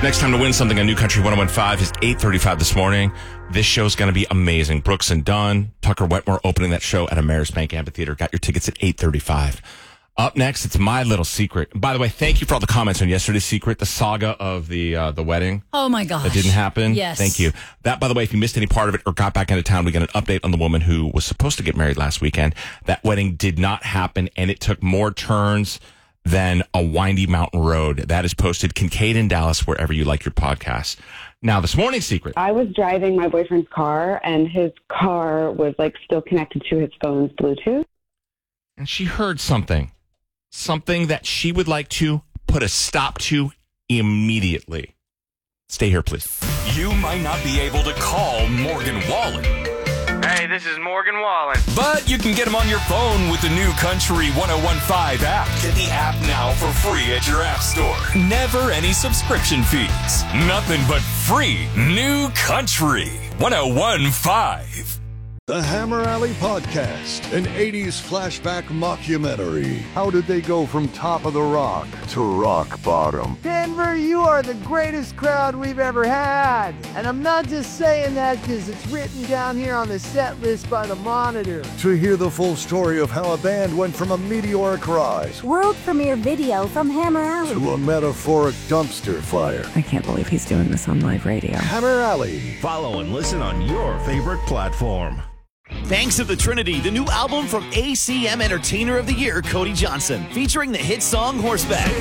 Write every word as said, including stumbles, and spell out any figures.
Next time to win something on New Country ten fifteen is eight thirty-five this morning. This show's going to be amazing. Brooks and Dunn, Tucker Wetmore opening that show at Ameris Bank Amphitheater. Got your tickets at eight thirty-five. Up next, it's My Little Secret. By the way, thank you for all the comments on yesterday's secret, the saga of the uh, the wedding. Oh, my gosh. That didn't happen. Yes. Thank you. That, by the way, if you missed any part of it or got back into town, we got an update on the woman who was supposed to get married last weekend. That wedding did not happen, and it took more turns than a windy mountain road. That is posted Kincaid in Dallas, wherever you like your podcasts. Now, this morning's secret. I was driving my boyfriend's car, and his car was like still connected to his phone's Bluetooth. And she heard something. Something that she would like to put a stop to immediately. Stay here, please. You might not be able to call Morgan Wallen. Hey, this is Morgan Wallen. But you can get him on your phone with the New Country ten fifteen app. Get the app now for free at your app store. Never any subscription fees. Nothing but free New Country ten fifteen. The Hammer Alley Podcast, an eighties flashback mockumentary. How did they go from top of the rock to rock bottom? Denver, you are the greatest crowd we've ever had. And I'm not just saying that because it's written down here on the set list by the Monitor. To hear the full story of how a band went from a meteoric rise world premiere video from Hammer Alley to a metaphoric dumpster fire. I can't believe he's doing this on live radio. Hammer Alley. Follow and listen on your favorite platform. Banks of the Trinity, the new album from A C M Entertainer of the Year, Cody Johnson, featuring the hit song Horseback.